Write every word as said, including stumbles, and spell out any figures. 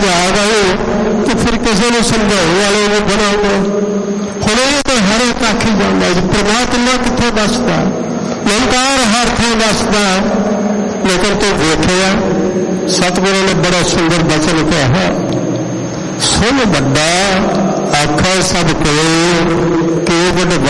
याद आए तो फिर किसी को समझाने वाले भी बनाओगे। हुण ये तो हर एक आखी जाता है परमात्मा कितने बसता, निरंकार हर थां बसता, लेकिन तू वेखिया सतगुरु ने बड़ा सुंदर बचन कहा, सुन बड़ा आखा सब कोई के वड